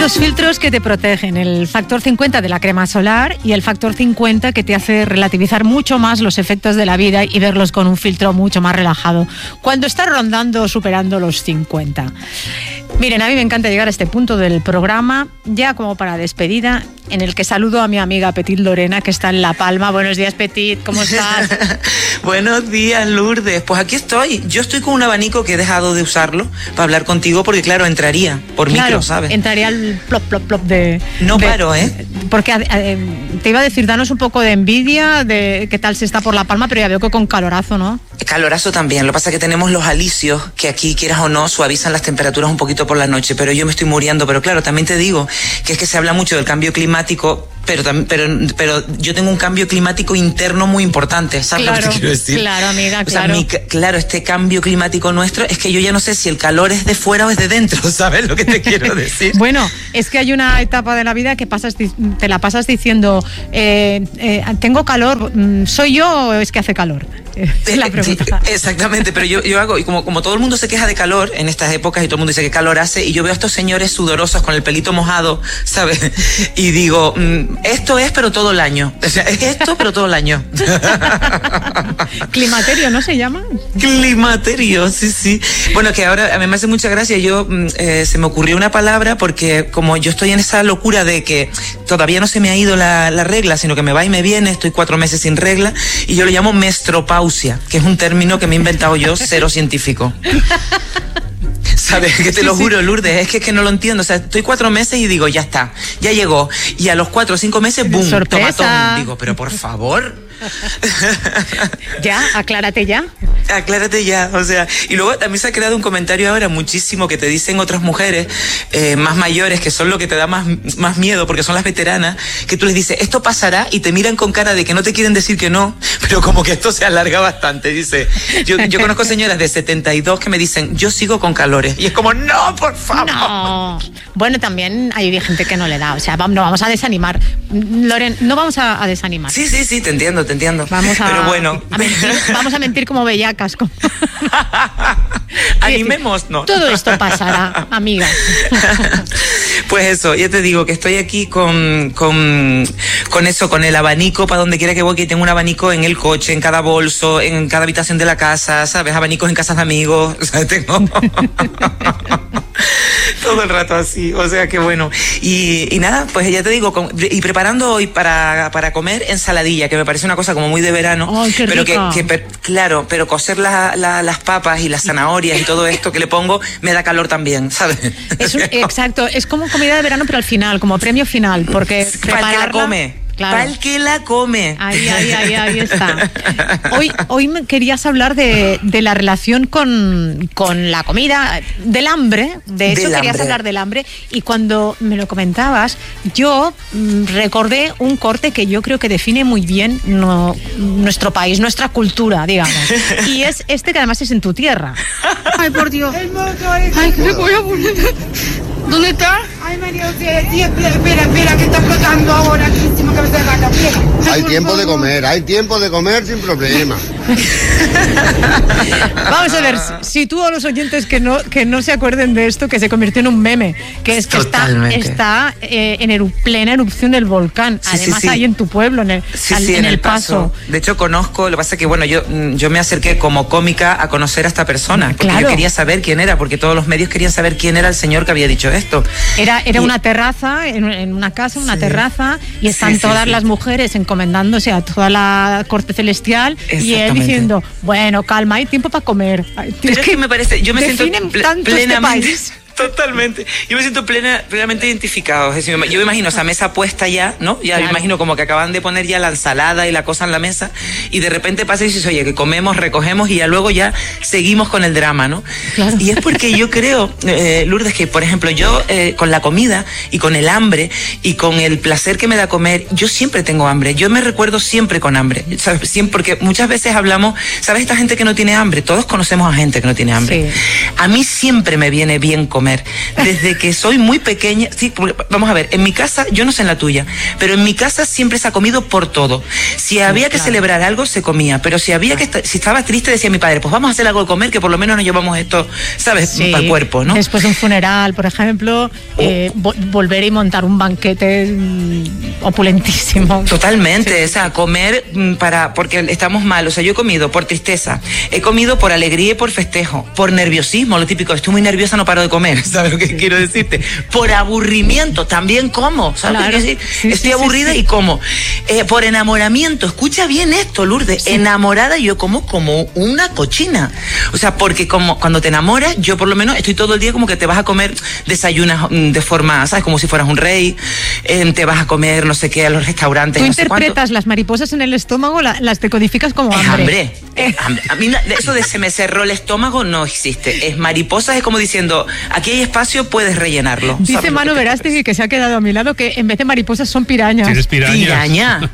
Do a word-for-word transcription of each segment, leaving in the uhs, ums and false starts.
dos filtros que te protegen, el factor cincuenta de la crema solar y el factor cincuenta que te hace relativizar mucho más los efectos de la vida y verlos con un filtro mucho más relajado cuando estás rondando o superando los cincuenta. Miren, a mí me encanta llegar a este punto del programa, ya como para despedida, en el que saludo a mi amiga Petit Lorena, que está en La Palma. Buenos días, Petit, ¿cómo estás? Buenos días, Lourdes. Pues aquí estoy. Yo estoy con un abanico que he dejado de usarlo para hablar contigo, porque claro, entraría por claro, micro, ¿sabes? Entraría el plop, plop, plop de... No de, paro, ¿eh? Porque eh, te iba a decir, danos un poco de envidia de qué tal se está por La Palma, pero ya veo que con calorazo, ¿no? Calorazo también. Lo que pasa es que tenemos los alisios, que aquí, quieras o no, suavizan las temperaturas un poquito por la noche, pero yo me estoy muriendo. Pero claro, también te digo que es que se habla mucho del cambio climático, pero pero pero yo tengo un cambio climático interno muy importante, ¿sabes claro, lo que quiero decir? Claro, amiga, o sea, claro. Mi, claro, este cambio climático nuestro es que yo ya no sé si el calor es de fuera o es de dentro, ¿sabes lo que te quiero decir? Bueno, es que hay una etapa de la vida que pasas, te la pasas diciendo, eh, eh, tengo calor, ¿soy yo o es que hace calor? Es la pregunta. Exactamente, pero yo, yo hago, y como, como todo el mundo se queja de calor en estas épocas y todo el mundo dice que calor hace, y yo veo a estos señores sudorosos con el pelito mojado, ¿sabes? Y digo, mm, esto es pero todo el año. O sea, es esto pero todo el año. Climaterio, ¿no se llama? Climaterio, sí, sí. Bueno, que ahora a mí me hace mucha gracia, yo eh, se me ocurrió una palabra porque como yo estoy en esa locura de que todavía no se me ha ido la, la regla, sino que me va y me viene, estoy cuatro meses sin regla, y yo lo llamo mestropausia, que es un término que me he inventado yo, cero científico. ¿Sabes? Que te lo sí, juro, Lourdes, es que, es que no lo entiendo. O sea, estoy cuatro meses y digo, ya está, ya llegó. Y a los cuatro o cinco meses, ¡boom! ¡Sorpresa! Tomatón. Digo, pero por favor. Ya, aclárate ya. Aclárate ya, o sea, y luego también se ha creado un comentario ahora muchísimo que te dicen otras mujeres eh, más mayores, que son lo que te da más, más miedo, porque son las veteranas, que tú les dices, esto pasará, y te miran con cara de que no te quieren decir que no, pero como que esto se alarga bastante, dice. Yo, yo conozco señoras de setenta y dos que me dicen, yo sigo con calores, y es como, no, por favor. No. Bueno, también hay gente que no le da, o sea, vamos, no vamos a desanimar. Loren, no vamos a, a desanimar. Sí, sí, sí, te entiendo, te entiendo. Vamos a, pero bueno. a mentir, vamos a mentir como bellacas. Como... Animemos, no. Todo esto pasará, amiga. Pues eso, ya te digo que estoy aquí con, con, con eso, con el abanico para donde quiera que voy, que tengo un abanico en el coche, en cada bolso, en cada habitación de la casa, ¿sabes? Abanicos en casas de amigos, ¿sabes? Tengo... todo el rato así, o sea que bueno. Y, y nada, pues ya te digo, con, y preparando hoy para, para comer ensaladilla, que me parece una cosa como muy de verano. ¡Ay, qué pero rica! que, que claro, pero cocer la, la, las papas y las zanahorias y todo esto que le pongo me da calor también, ¿sabes? Es un, exacto, es como comida de verano, pero al final, como premio final, porque para el que la come. Claro. Para el que la come. Ahí, ahí, ahí, ahí está. Hoy, hoy me querías hablar de, de la relación con, con la comida, del hambre. De hecho, del querías hambre. hablar del hambre. Y cuando me lo comentabas, yo mmm, recordé un corte que yo creo que define muy bien no, nuestro país, nuestra cultura, digamos. Y es este que además es en tu tierra. Ay, por Dios. Ay, ¿qué le voy a poner? ¿Dónde está? Ay, María José, sí, espera, espera, espera, que está explotando ahora aquí encima que me se vaca, espera. Hay tiempo de comer, hay tiempo de comer sin problema. Vamos a ver, si tú a los oyentes que no, que no se acuerden de esto, que se convirtió en un meme, que es que Totalmente. está, está eh, en eru, plena erupción del volcán, Sí, además sí, sí. ahí en tu pueblo, en el, Sí, al, sí, en, en el paso. paso. De hecho, conozco, lo que pasa es que, bueno, yo, yo me acerqué como cómica a conocer a esta persona, porque Claro. yo quería saber quién era, porque todos los medios querían saber quién era el señor que había dicho esto. Era, era Y- una terraza, en, en una casa, una Sí. terraza, y están Sí, sí, todas sí. las mujeres encomendándose a toda la corte celestial, y él Exactamente. diciendo, bueno, calma, hay tiempo para comer. Pero es que me parece, yo me siento definen ple- tanto este plenamente, país. totalmente, yo me siento plena, plenamente identificado. Es decir, yo me imagino esa mesa puesta ya, ¿no? Ya Claro. me imagino como que acaban de poner ya la ensalada y la cosa en la mesa, y de repente pasa y dices, oye, que comemos, recogemos, y ya luego ya seguimos con el drama, ¿no? Claro. Y es porque yo creo, eh, Lourdes, que por ejemplo yo eh, con la comida y con el hambre y con el placer que me da comer, yo siempre tengo hambre, yo me recuerdo siempre con hambre, ¿sabes? Siempre, porque muchas veces hablamos, ¿sabes? Esta gente que no tiene hambre, todos conocemos a gente que no tiene hambre. Sí. A mí siempre me viene bien comer. comer. Desde que soy muy pequeña, sí, vamos a ver, en mi casa, yo no sé en la tuya, pero en mi casa siempre se ha comido por todo. Si había sí, que claro. celebrar algo, se comía, pero si había que, si estaba triste, decía mi padre, pues vamos a hacer algo de comer, que por lo menos nos llevamos esto, ¿sabes? Sí. Para el cuerpo, ¿no? Después de un funeral, por ejemplo, oh. eh, vo- volver y montar un banquete mmm, opulentísimo. Totalmente, sí. o sea, comer para, porque estamos mal, o sea, yo he comido por tristeza, he comido por alegría y por festejo, por nerviosismo, lo típico, estoy muy nerviosa, no paro de comer, ¿sabes lo que sí. quiero decirte? Por aburrimiento, también como, ¿sabes claro. qué quiero decir? Sí, estoy sí, aburrida sí, sí. y como. Eh, por enamoramiento, escucha bien esto, Lourdes, sí. enamorada yo como como una cochina, o sea, porque como cuando te enamoras, yo por lo menos estoy todo el día como que te vas a comer, desayunas de forma, ¿sabes? Como si fueras un rey, eh, te vas a comer no sé qué a los restaurantes. Tú no sé interpretas cuánto. Las mariposas en el estómago, la, las decodificas como es hambre. hambre. Es hambre. A mí eso de se me cerró el estómago no existe. Es mariposas, es como diciendo, aquí hay espacio, puedes rellenarlo. Dice Manu Verástegui, que se ha quedado a mi lado, que en vez de mariposas son pirañas. ¿Tienes pirañas? Piraña.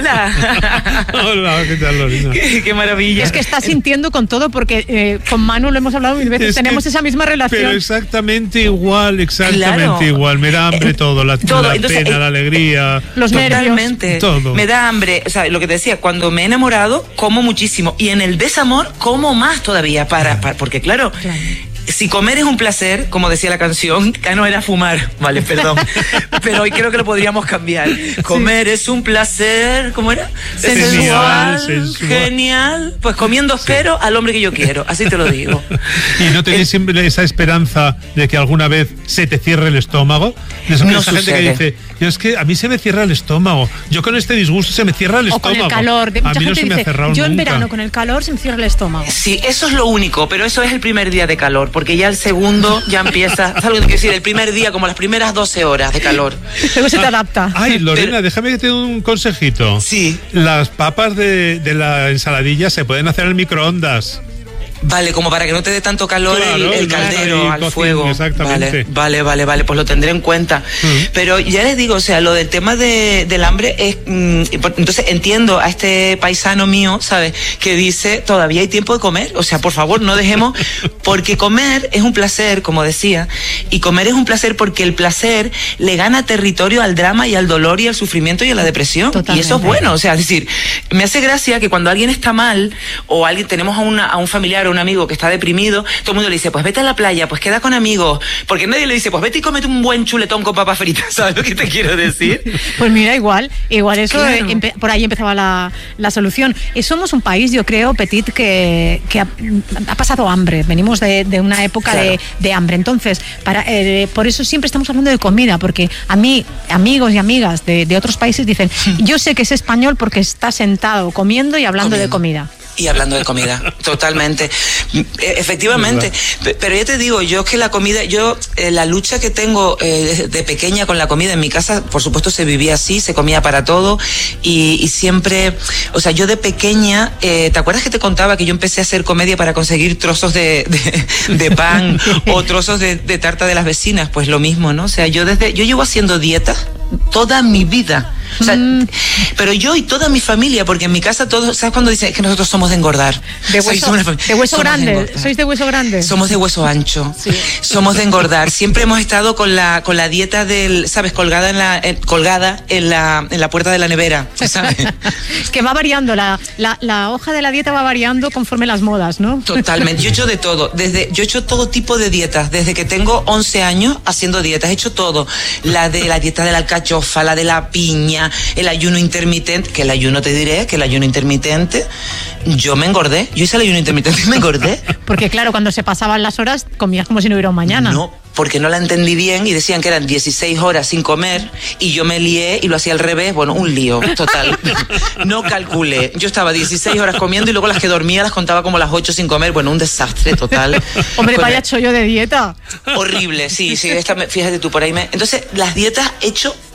Hola. Hola, ¿qué tal, Lorena? Qué, qué maravilla. Es que está sintiendo con todo, porque eh, con Manu lo hemos hablado mil veces, es tenemos que, esa misma relación. Pero exactamente igual, exactamente claro. igual. Me da hambre eh, todo, la, todo. la Entonces, pena, eh, la alegría. Los totalmente. nervios. Todo. Me da hambre, o sea, lo que te decía, cuando me he enamorado, como muchísimo. Y en el desamor, como más todavía, para, para porque claro, claro. si comer es un placer, como decía la canción, que no era fumar, vale, perdón, pero hoy creo que lo podríamos cambiar. Comer sí. es un placer, ¿cómo era? Sensual, sensual, sensual. Genial. Pues comiendo espero sí. al hombre que yo quiero, así te lo digo. ¿Y no tenéis siempre esa esperanza de que alguna vez se te cierre el estómago? De esa no gente que dice, yo es que a mí se me cierra el estómago, yo con este disgusto se me cierra el o estómago. Con el calor. De, a mí no se dice, me ha cerrado yo nunca. en verano con el calor se me cierra el estómago. Sí, eso es lo único, pero eso es el primer día de calor, porque ya el segundo ya empieza, ¿sabes lo que quiero decir? El primer día, como las primeras doce horas de calor. Luego se te adapta. Ay, Lorena, pero, déjame que te dé un consejito. Sí. Las papas de, de la ensaladilla se pueden hacer en el microondas. Vale, como para que no te dé tanto calor claro, el, el caldero al cocina, fuego. Exactamente. Vale, vale, vale, vale, pues lo tendré en cuenta. Uh-huh. Pero ya les digo, o sea, lo del tema de, del hambre es... Mm, entonces entiendo a este paisano mío, ¿sabes? Que dice, todavía hay tiempo de comer. O sea, por favor, no dejemos... Porque comer es un placer, como decía, y comer es un placer porque el placer le gana territorio al drama y al dolor y al sufrimiento y a la depresión. Totalmente. Y eso es bueno, o sea, es decir, me hace gracia que cuando alguien está mal o alguien tenemos a, una, a un familiar un amigo que está deprimido, todo el mundo le dice, pues vete a la playa, pues queda con amigos, porque nadie le dice, pues vete y cómete un buen chuletón con papas fritas, ¿sabes lo que te quiero decir? Pues mira, igual, igual eso, claro. eh, empe- por ahí empezaba la, la solución. Y somos un país, yo creo, Petit, que, que ha, ha pasado hambre, venimos de, de una época claro. de, de hambre, entonces, para, eh, por eso siempre estamos hablando de comida, porque a mí, amigos y amigas de, de otros países dicen, yo sé que es español porque está sentado comiendo y hablando comiendo. de comida. Y hablando de comida, totalmente. Efectivamente. Pero ya te digo, yo es que la comida, yo, eh, la lucha que tengo eh, de pequeña con la comida en mi casa, por supuesto se vivía así, se comía para todo y, y siempre, o sea, yo de pequeña, eh, ¿te acuerdas que te contaba que yo empecé a hacer comedia para conseguir trozos de, de, de pan o trozos de, de tarta de las vecinas? Pues lo mismo, ¿no? O sea, yo desde, yo llevo haciendo dieta toda mi vida. O sea, mm. pero yo y toda mi familia, porque en mi casa todos, ¿sabes cuando dicen que nosotros somos de engordar? De hueso, de hueso grande, de sois de hueso grande. Somos de hueso ancho, sí. Somos de engordar. Siempre hemos estado con la con la dieta del, ¿sabes? Colgada en la eh, colgada en la en la puerta de la nevera, ¿sabes? Que va variando, la, la, la hoja de la dieta va variando conforme las modas, ¿no? Totalmente. Yo he hecho de todo, desde yo he hecho todo tipo de dietas, desde que tengo once años haciendo dietas, he hecho todo. La de la dieta de la alcachofa, la de la piña, el ayuno intermitente, que el ayuno te diré, que el ayuno intermitente, yo me engordé, yo hice el ayuno intermitente y me engordé. Porque claro, cuando se pasaban las horas, comías como si no hubiera un mañana. No, porque no la entendí bien y decían que eran dieciséis horas sin comer y yo me lié y lo hacía al revés, bueno, un lío total. No calculé, yo estaba dieciséis horas comiendo y luego las que dormía las contaba como las ocho sin comer, bueno, un desastre total. Hombre, pues, vaya chollo de dieta. Horrible, sí, sí, esta, fíjate tú, por ahí me... Entonces, las dietas he hecho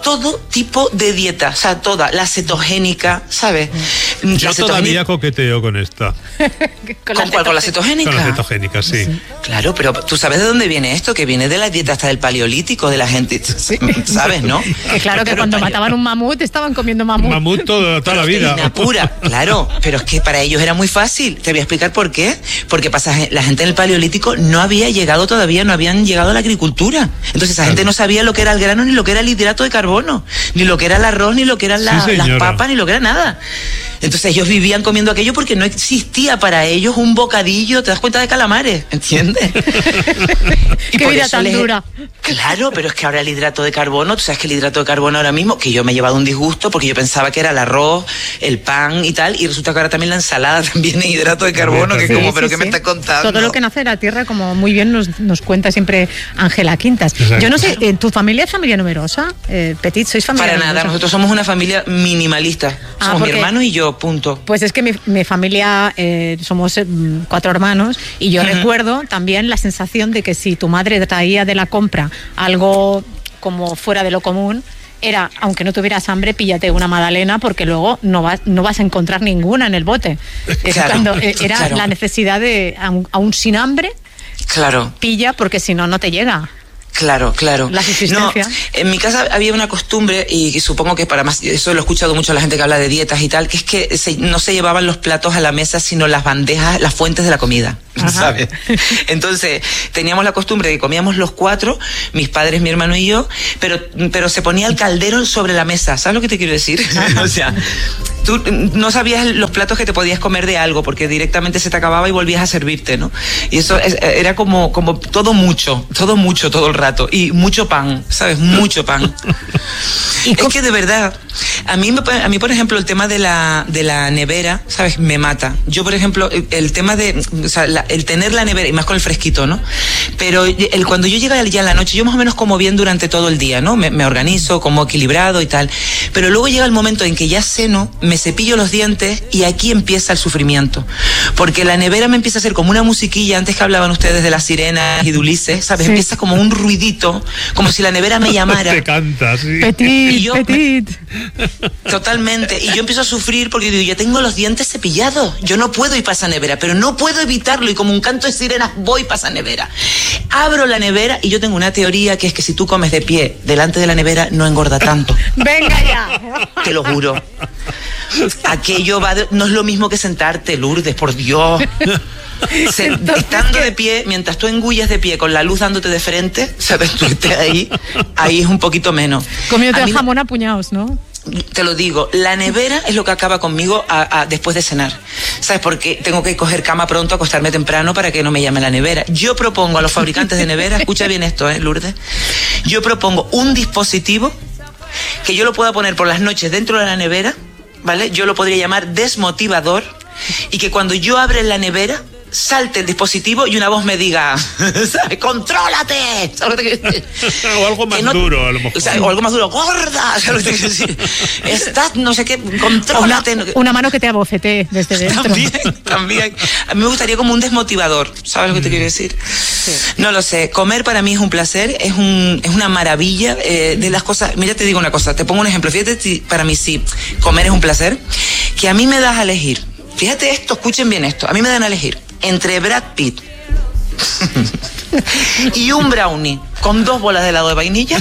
todo tipo de dieta, o sea, toda, la cetogénica, ¿sabes? Yo la todavía coqueteo con esta. ¿Con, ¿Con cuál? ¿Con la cetogénica? Con la cetogénica, sí. sí. Claro, pero ¿tú sabes de dónde viene esto? Que viene de la dieta hasta del paleolítico, de la gente, sí. ¿sabes, no? Que claro, que cuando mataban un mamut, estaban comiendo mamut. Mamut todo, toda la vida. Pura, claro, pero es que para ellos era muy fácil. Te voy a explicar por qué. Porque pasa, la gente en el paleolítico no había llegado todavía, no habían llegado a la agricultura. Entonces esa gente no sabía lo que era el grano, ni lo que era el hidrato de carbono, ni lo que era el arroz, ni lo que eran la, sí, las papas, ni lo que era nada. Entonces ellos vivían comiendo aquello porque no existía para ellos un bocadillo, te das cuenta, de calamares, ¿entiendes? Qué vida tan les... dura. Claro, pero es que ahora el hidrato de carbono, tú sabes que el hidrato de carbono ahora mismo, que yo me he llevado un disgusto porque yo pensaba que era el arroz, el pan y tal, y resulta que ahora también la ensalada también es hidrato de carbono, que sí, como, sí, pero sí. ¿qué me estás contando? Todo lo que nace de la tierra, como muy bien nos, nos cuenta siempre Ángela Quintas. Exacto. Yo no sé, ¿tu familia es familia numerosa? Eh, Petit, ¿sois familia Para numerosa? nada, nosotros somos una familia minimalista. Ah, somos porque... mi hermano y yo, punto. Pues es que mi, mi familia, eh, somos eh, cuatro hermanos, y yo uh-huh. recuerdo también la sensación de que si tu madre traía de la compra algo como fuera de lo común, era, aunque no tuvieras hambre, píllate una magdalena, porque luego no vas, no vas a encontrar ninguna en el bote. Claro, cuando eh, era claro. la necesidad de, aún, aún sin hambre, claro. pilla, porque si no, no te llega. Claro, claro. La subsistencia. No, en mi casa había una costumbre, y supongo que para más, eso lo he escuchado mucho a la gente que habla de dietas y tal, que es que se, no se llevaban los platos a la mesa, sino las bandejas, las fuentes de la comida. Ajá. ¿Sabes? Entonces, teníamos la costumbre de que comíamos los cuatro, mis padres, mi hermano y yo, pero, pero se ponía el caldero sobre la mesa. ¿Sabes lo que te quiero decir? O sea, tú no sabías los platos que te podías comer de algo, porque directamente se te acababa y volvías a servirte, ¿no? Y eso es, era como, como todo mucho, todo mucho, todo el rato. Y mucho pan, ¿sabes? Mucho pan. ¿Y es que de verdad, a mí, a mí, por ejemplo, el tema de la, de la nevera, ¿sabes? Me mata. Yo, por ejemplo, el, el tema de, o sea, la, el tener la nevera, y más con el fresquito, ¿no? Pero el, cuando yo llego ya en la noche, yo más o menos como bien durante todo el día, ¿no? Me, me organizo, como equilibrado y tal. Pero luego llega el momento en que ya ceno, me cepillo los dientes, y aquí empieza el sufrimiento. Porque la nevera me empieza a hacer como una musiquilla, antes que hablaban ustedes de las sirenas y de Ulises, ¿sabes? Sí. Empieza como un ruidito, como si la nevera me llamara. Te canta, sí. Petit, y yo, petit. Totalmente. Y yo empiezo a sufrir porque digo, yo tengo los dientes cepillados. Yo no puedo ir para esa nevera, pero no puedo evitarlo. Y como un canto de sirenas, voy para esa nevera. Abro la nevera y yo tengo una teoría, que es que si tú comes de pie delante de la nevera, no engorda tanto. ¡Venga ya! Te lo juro. Aquello va de, no es lo mismo que sentarte, Lourdes, por Dios. Se, estando de pie, mientras tú engulles de pie con la luz dándote de frente, sabes, tú estés ahí, ahí es un poquito menos. Comiéndote el jamón a puñados, ¿no? Te lo digo, la nevera es lo que acaba conmigo a, a, después de cenar. ¿Sabes? Porque tengo que coger cama pronto, acostarme temprano para que no me llame la nevera. Yo propongo a los fabricantes de nevera, escucha bien esto, ¿eh, Lourdes? Yo propongo un dispositivo que yo lo pueda poner por las noches dentro de la nevera, ¿vale? Yo lo podría llamar desmotivador, y que cuando yo abra la nevera, salte el dispositivo y una voz me diga, ¿sabes? ¡Contrólate! ¿Sabes? O algo más no, duro, a lo mejor. O, sea, o algo más duro, ¡gorda! ¿Sabes lo que te quiero decir? Estás, no sé qué, contrólate. Una, una mano que te abofetee desde dentro. También, también. A mí me gustaría como un desmotivador, ¿sabes lo que te quiero decir? Sí. No lo sé. Comer para mí es un placer, es, un, es una maravilla eh, de las cosas. Mira, te digo una cosa, te pongo un ejemplo. Fíjate, para mí sí, comer es un placer, que a mí me das a elegir. Fíjate esto, escuchen bien esto. A mí me dan a elegir entre Brad Pitt y un brownie con dos bolas de helado de vainilla.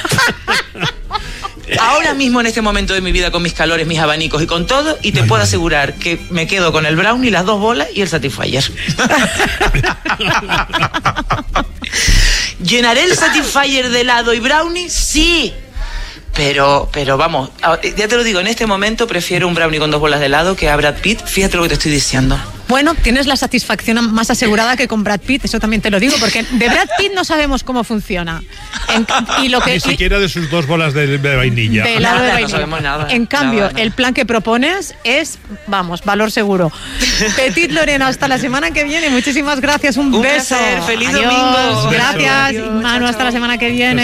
Ahora mismo, en este momento de mi vida, con mis calores, mis abanicos y con todo, y te puedo asegurar que me quedo con el brownie, las dos bolas y el Satisfyer. ¿Llenaré el Satisfyer de helado y brownie? Sí. Pero, pero vamos, ya te lo digo, en este momento prefiero un brownie con dos bolas de helado que a Brad Pitt. Fíjate lo que te estoy diciendo. Bueno, tienes la satisfacción más asegurada que con Brad Pitt, eso también te lo digo, porque de Brad Pitt no sabemos cómo funciona. En, y lo que, Ni siquiera de sus dos bolas de, de vainilla. De helado nada, de vainilla. No sabemos nada. En cambio, nada, nada. el plan que propones es, vamos, valor seguro. Petit Lorena, hasta la semana que viene. Muchísimas gracias, un, un beso. Placer. Feliz Adiós. domingo. Gracias, Adiós. Manu, hasta la semana que viene.